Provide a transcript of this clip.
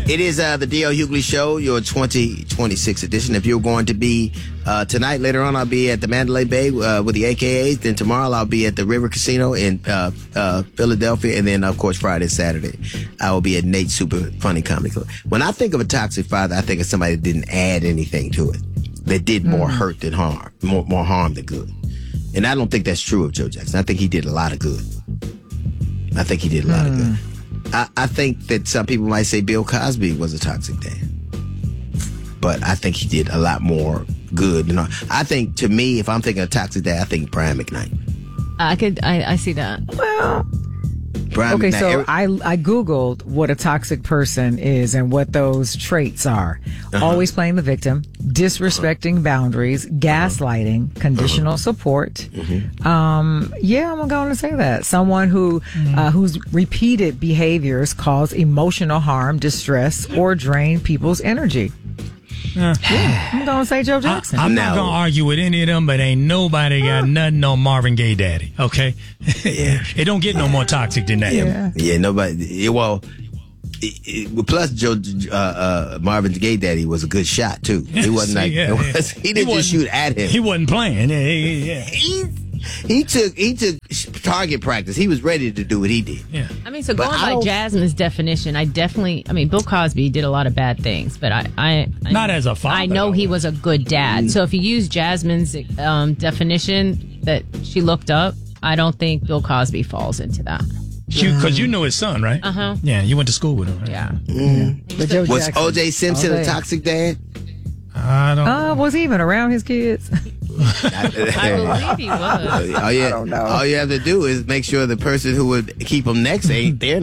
It is the D.L. Hughley Show, your 2026 edition. If you're going to be tonight, later on, I'll be at the Mandalay Bay with the AKAs. Then tomorrow, I'll be at the River Casino in Philadelphia. And then, of course, Friday, Saturday, I will be at Nate's Super Funny Comedy Club. When I think of a toxic father, I think of somebody that didn't add anything to it, that did more hurt than harm, more harm than good. And I don't think that's true of Joe Jackson. I think he did a lot of good. I think that some people might say Bill Cosby was a toxic dad. But I think he did a lot more good. You know, I think, to me, if I'm thinking of toxic dad, I think Brian McKnight. I see that. Well, Brian okay, McKnight, so I Googled what a toxic person is and what those traits are. Always playing the victim, disrespecting boundaries, gaslighting, conditional support. I'm going to say that. Someone whose repeated behaviors cause emotional harm, distress, or drain people's energy. I'm going to say Joe Jackson. I'm not going to argue with any of them, but ain't nobody got nothing on Marvin Gaye Daddy, okay? It don't get no more toxic than that. Yeah, nobody. Plus, Marvin Gaye Daddy was a good shot, too. He wasn't he didn't just shoot at him. He wasn't playing. He took target practice. He was ready to do what he did. Yeah. I mean, so going by Jasmine's definition, Bill Cosby did a lot of bad things, but I not as a father. I know he was a good dad. So if you use Jasmine's definition that she looked up, I don't think Bill Cosby falls into that. Because you knew his son, right? Yeah, you went to school with him, right? Yeah. Was O.J. Simpson a toxic dad? I don't. Was he even around his kids? I believe he was. I don't know. All you have to do is make sure the person who would keep him next ain't there